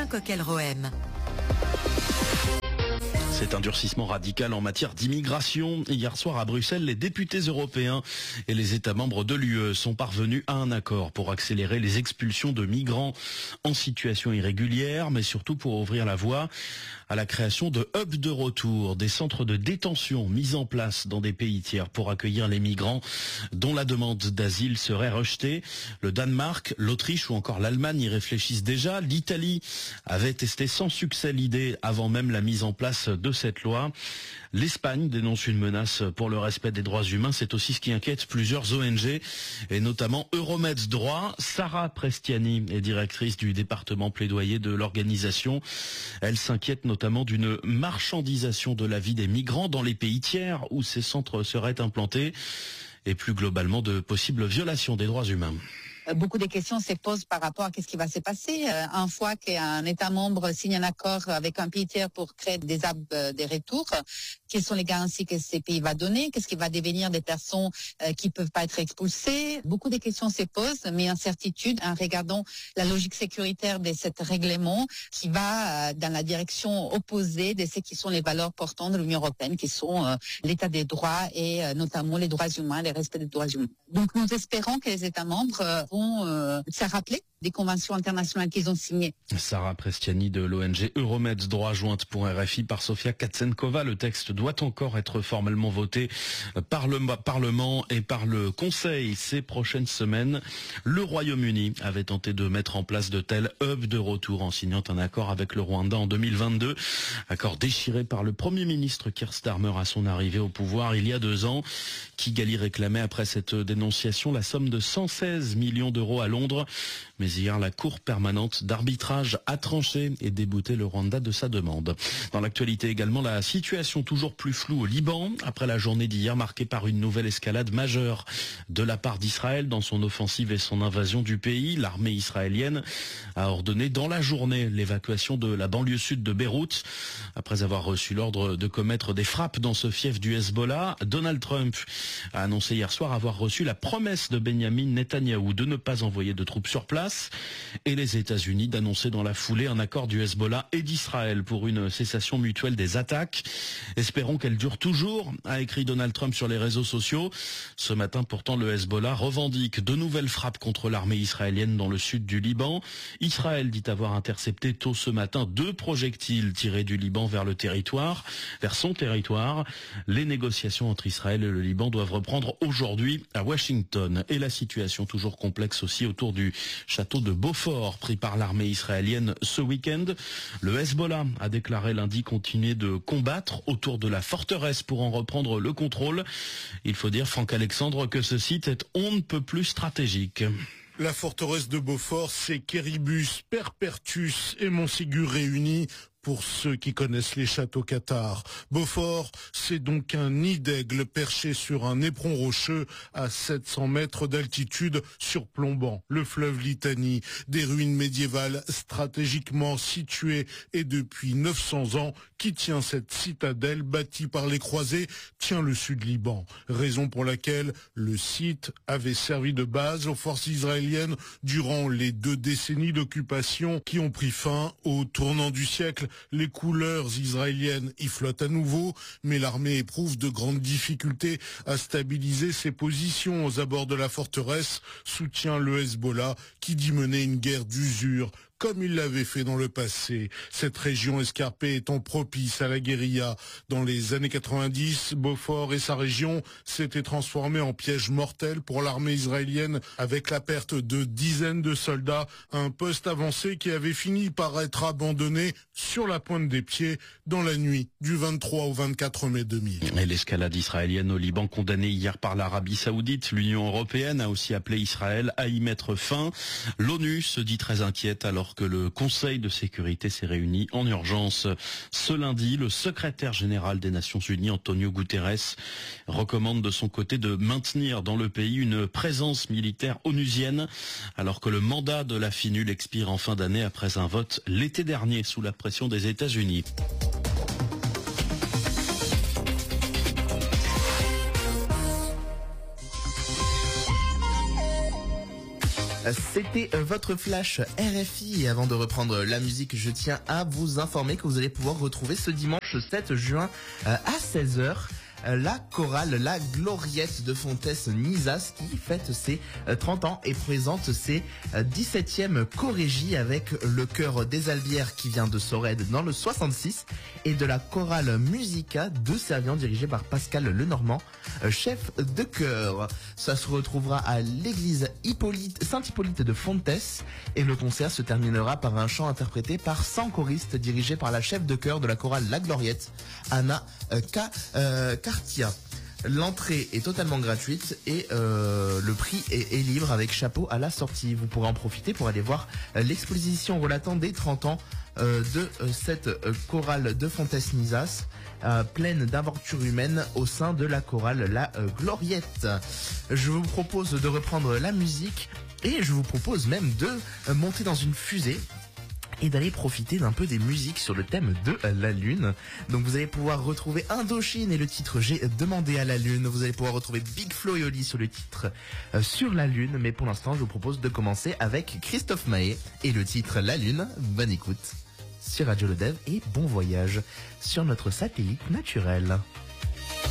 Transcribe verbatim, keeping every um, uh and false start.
Julien Coquel-Rohem. C'est un durcissement radical en matière d'immigration. Hier soir à Bruxelles, les députés européens et les États membres de l'U E sont parvenus à un accord pour accélérer les expulsions de migrants en situation irrégulière, mais surtout pour ouvrir la voie à la création de hubs de retour, des centres de détention mis en place dans des pays tiers pour accueillir les migrants dont la demande d'asile serait rejetée. Le Danemark, l'Autriche ou encore l'Allemagne y réfléchissent déjà. L'Italie avait testé sans succès l'idée avant même la mise en place de cette loi. L'Espagne dénonce une menace pour le respect des droits humains. C'est aussi ce qui inquiète plusieurs O N G et notamment Euromeds Droit. Sarah Prestiani est directrice du département plaidoyer de l'organisation. Elle s'inquiète notamment d'une marchandisation de la vie des migrants dans les pays tiers où ces centres seraient implantés et plus globalement de possibles violations des droits humains. Beaucoup de questions se posent par rapport à ce qui va se passer. Euh, une fois qu'un État membre signe un accord avec un pays tiers pour créer des hubs de retour, quelles sont les garanties que ces pays va donner? Qu'est-ce qui va devenir des personnes euh, qui peuvent pas être expulsées? Beaucoup de questions se posent, mais incertitude en regardant la logique sécuritaire de ce règlement qui va euh, dans la direction opposée de ce qui sont les valeurs portantes de l'Union européenne, qui sont euh, l'état des droits et euh, notamment les droits humains, le respect des droits humains. Donc nous espérons que les États membres euh, vont euh, se rappeler des conventions internationales qu'ils ont signées. Sarah Prestiani de l'O N G Euromeds Droit, jointe pour R F I par Sofia Katsenkova. Le texte doit encore être formellement voté par le Parlement et par le Conseil ces prochaines semaines. Le Royaume-Uni avait tenté de mettre en place de tels hubs de retour en signant un accord avec le Rwanda en deux mille vingt-deux. Accord déchiré par le Premier ministre Keir Starmer à son arrivée au pouvoir il y a deux ans. Kigali réclamait après cette dénonciation la somme de cent seize millions d'euros à Londres. Mais hier, la Cour permanente d'arbitrage a tranché et débouté le Rwanda de sa demande. Dans l'actualité également, la situation toujours plus floue au Liban, après la journée d'hier marquée par une nouvelle escalade majeure de la part d'Israël dans son offensive et son invasion du pays. L'armée israélienne a ordonné dans la journée l'évacuation de la banlieue sud de Beyrouth. Après avoir reçu l'ordre de commettre des frappes dans ce fief du Hezbollah, Donald Trump a annoncé hier soir avoir reçu la promesse de Benjamin Netanyahou de ne pas envoyer de troupes sur place et les États-Unis d'annoncer dans la foulée un accord du Hezbollah et d'Israël pour une cessation mutuelle des attaques. Espérons qu'elle dure toujours, a écrit Donald Trump sur les réseaux sociaux. Ce matin, pourtant, le Hezbollah revendique de nouvelles frappes contre l'armée israélienne dans le sud du Liban. Israël dit avoir intercepté tôt ce matin deux projectiles tirés du Liban vers le territoire, vers son territoire. Les négociations entre Israël et le Liban doivent reprendre aujourd'hui à Washington. Et la situation toujours complexe aussi autour du château de Beaufort pris par l'armée israélienne ce week-end. Le Hezbollah a déclaré lundi continuer de combattre autour de la forteresse pour en reprendre le contrôle. Il faut dire, Franck Alexandre, que ce site est on ne peut plus stratégique. La forteresse de Beaufort, c'est Quéribus, Perpertus et Montségur réunis pour ceux qui connaissent les châteaux cathares. Beaufort, c'est donc un nid d'aigle perché sur un éperon rocheux à sept cents mètres d'altitude surplombant le fleuve Litanie. Des ruines médiévales stratégiquement situées et depuis neuf cents ans qui tient cette citadelle bâtie par les croisés tient le sud Liban. Raison pour laquelle le site avait servi de base aux forces israéliennes durant les deux décennies d'occupation qui ont pris fin au tournant du siècle. Les couleurs israéliennes y flottent à nouveau, mais l'armée éprouve de grandes difficultés à stabiliser ses positions aux abords de la forteresse, soutient le Hezbollah qui dit mener une guerre d'usure comme il l'avait fait dans le passé. Cette région escarpée étant propice à la guérilla. Dans les années quatre-vingt-dix, Beaufort et sa région s'étaient transformés en piège mortel pour l'armée israélienne avec la perte de dizaines de soldats, un poste avancé qui avait fini par être abandonné sur la pointe des pieds dans la nuit du vingt-trois au vingt-quatre mai deux mille. Et l'escalade israélienne au Liban condamnée hier par l'Arabie Saoudite, l'Union européenne a aussi appelé Israël à y mettre fin. L'ONU se dit très inquiète alors que le Conseil de sécurité s'est réuni en urgence. Ce lundi, le secrétaire général des Nations Unies, Antonio Guterres, recommande de son côté de maintenir dans le pays une présence militaire onusienne, alors que le mandat de la FINUL expire en fin d'année après un vote l'été dernier sous la pression des États-Unis. C'était votre flash R F I et avant de reprendre la musique, je tiens à vous informer que vous allez pouvoir retrouver ce dimanche sept juin à seize heures la chorale La Gloriette de Fontès-Nizas qui fête ses trente ans et présente ses dix-septième chorégies avec le chœur des Albières qui vient de Sorède dans le soixante-six et de la chorale Musica de Servian dirigée par Pascal Lenormand, chef de chœur. Ça se retrouvera à l'église Hippolyte, Saint-Hippolyte de Fontès et le concert se terminera par un chant interprété par cent choristes dirigé par la chef de chœur de la chorale La Gloriette, Anna K. Euh, Cartia. L'entrée est totalement gratuite et euh, le prix est, est libre avec chapeau à la sortie. Vous pourrez en profiter pour aller voir l'exposition relatant des trente ans euh, de euh, cette euh, chorale de Fontès-Nizas, euh, pleine d'aventures humaines au sein de la chorale La euh, Gloriette. Je vous propose de reprendre la musique et je vous propose même de euh, monter dans une fusée et d'aller profiter d'un peu des musiques sur le thème de la Lune. Donc vous allez pouvoir retrouver Indochine et le titre J'ai demandé à la Lune. Vous allez pouvoir retrouver Big Flo et Oli sur le titre euh, Sur la Lune. Mais pour l'instant, je vous propose de commencer avec Christophe Maé et le titre La Lune. Bonne écoute sur Radio Le Dev et bon voyage sur notre satellite naturel.